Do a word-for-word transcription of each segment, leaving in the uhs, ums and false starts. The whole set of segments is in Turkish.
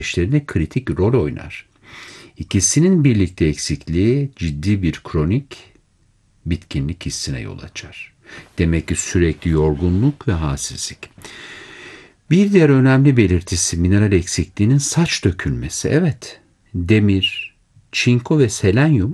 süreçlerinde kritik rol oynar. İkisinin birlikte eksikliği ciddi bir kronik bitkinlik hissine yol açar. Demek ki sürekli yorgunluk ve halsizlik. Bir diğer önemli belirtisi mineral eksikliğinin saç dökülmesi. Evet, demir, çinko ve selenyum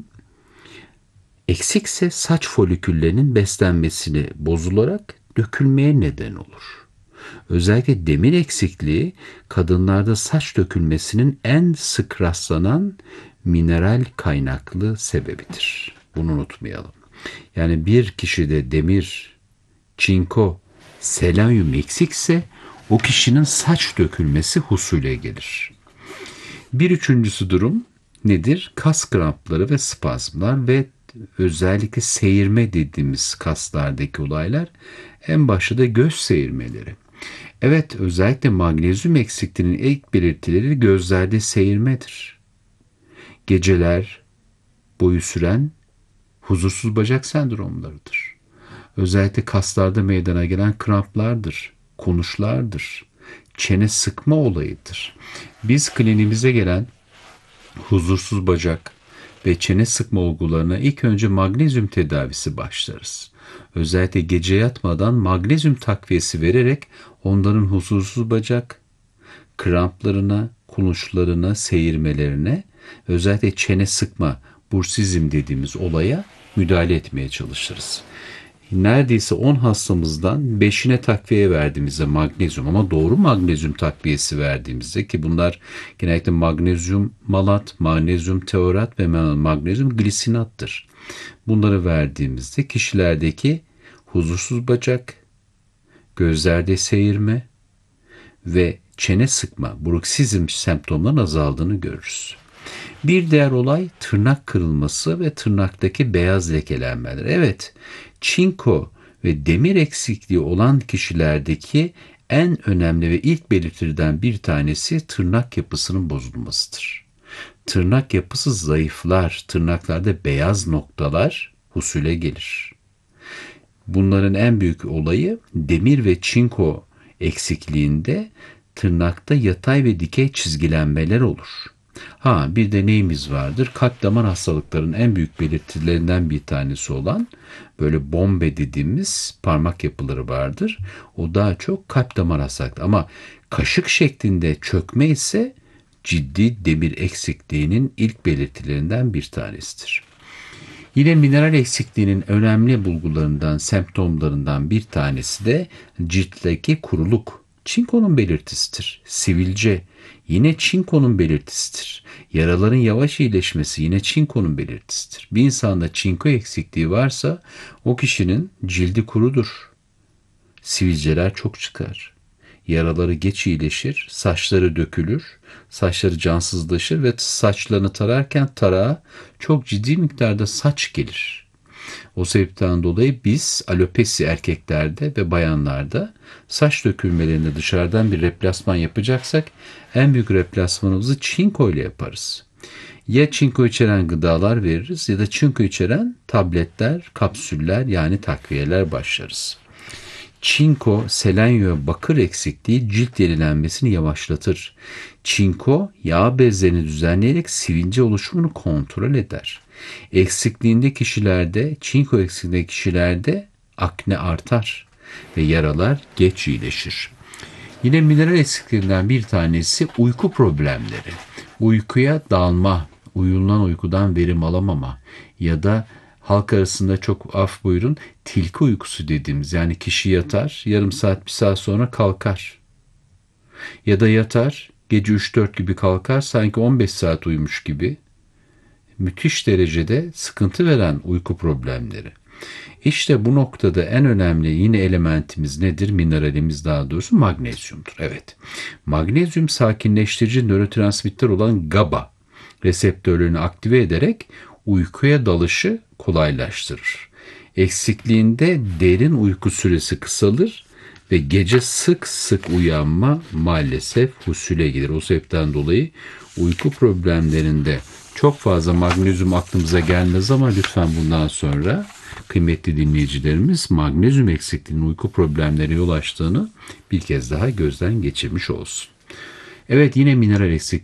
eksikse saç foliküllerinin beslenmesini bozularak dökülmeye neden olur. Özellikle demir eksikliği kadınlarda saç dökülmesinin en sık rastlanan mineral kaynaklı sebebidir. Bunu unutmayalım. Yani bir kişide demir, çinko, selenyum eksikse o kişinin saç dökülmesi husule gelir. Bir üçüncüsü durum nedir? Kas krampları ve spazmlar ve özellikle seyirme dediğimiz kaslardaki olaylar, en başta da göz seyirmeleri. Evet, özellikle magnezyum eksikliğinin ilk belirtileri gözlerde seyirmedir. Geceler boyu süren huzursuz bacak sendromlarıdır. Özellikle kaslarda meydana gelen kramplardır, konuşlardır, çene sıkma olayıdır. Biz kliniğimize gelen huzursuz bacak ve çene sıkma olgularına ilk önce magnezyum tedavisi başlarız. Özellikle gece yatmadan magnezyum takviyesi vererek onların huzursuz bacak, kramplarına, kulunçlarına, seyirmelerine, özellikle çene sıkma, bursizm dediğimiz olaya müdahale etmeye çalışırız. Neredeyse on hastamızdan beşine takviye verdiğimizde magnezyum, ama doğru magnezyum takviyesi verdiğimizde, ki bunlar genellikle magnezyum malat, magnezyum teorat ve magnezyum glisinattır. Bunları verdiğimizde kişilerdeki huzursuz bacak, gözlerde seyirme ve çene sıkma, bruksizm semptomlarının azaldığını görürüz. Bir diğer olay tırnak kırılması ve tırnaktaki beyaz lekelenmeler. Evet, çinko ve demir eksikliği olan kişilerdeki en önemli ve ilk belirtilerden bir tanesi tırnak yapısının bozulmasıdır. Tırnak yapısı zayıflar, tırnaklarda beyaz noktalar husule gelir. Bunların en büyük olayı demir ve çinko eksikliğinde tırnakta yatay ve dikey çizgilenmeler olur. Ha, bir de neyimiz vardır? Kalp damar hastalıklarının en büyük belirtilerinden bir tanesi olan böyle bombe dediğimiz parmak yapıları vardır. O daha çok kalp damar hastalıkları. Ama kaşık şeklinde çökme ise ciddi demir eksikliğinin ilk belirtilerinden bir tanesidir. Yine mineral eksikliğinin önemli bulgularından, semptomlarından bir tanesi de ciltteki kuruluk. Çinkonun belirtisidir. Sivilce yine çinkonun belirtisidir. Yaraların yavaş iyileşmesi yine çinkonun belirtisidir. Bir insanda çinko eksikliği varsa o kişinin cildi kurudur. Sivilceler çok çıkar. Yaraları geç iyileşir, saçları dökülür, saçları cansızlaşır ve saçlarını tararken tarağa çok ciddi miktarda saç gelir. O sebepten dolayı biz alopesi erkeklerde ve bayanlarda saç dökülmelerinde dışarıdan bir replasman yapacaksak en büyük replasmanımızı çinko ile yaparız. Ya çinko içeren gıdalar veririz ya da çinko içeren tabletler, kapsüller yani takviyeler başlarız. Çinko, selenyum ve bakır eksikliği cilt yenilenmesini yavaşlatır. Çinko, yağ bezlerini düzenleyerek sivilce oluşumunu kontrol eder. Eksikliğinde kişilerde, çinko eksikliğinde kişilerde akne artar ve yaralar geç iyileşir. Yine mineral eksikliğinden bir tanesi uyku problemleri. Uykuya dalma, uyulan uykudan verim alamama ya da halk arasında çok af buyurun tilki uykusu dediğimiz, yani kişi yatar yarım saat bir saat sonra kalkar ya da yatar gece üç dört gibi kalkar sanki on beş saat uyumuş gibi, müthiş derecede sıkıntı veren uyku problemleri. İşte bu noktada en önemli yine elementimiz nedir? Mineralimiz daha doğrusu magnezyumdur. Evet, magnezyum sakinleştirici nörotransmitter olan GABA reseptörlerini aktive ederek uykuya dalışı kolaylaştırır. Eksikliğinde derin uyku süresi kısalır ve gece sık sık uyanma maalesef husule gelir. O sebepten dolayı uyku problemlerinde çok fazla magnezyum aklımıza gelmez ama lütfen bundan sonra kıymetli dinleyicilerimiz magnezyum eksikliğinin uyku problemlerine yol açtığını bir kez daha gözden geçirmiş olsun. Evet, yine mineral eksikliği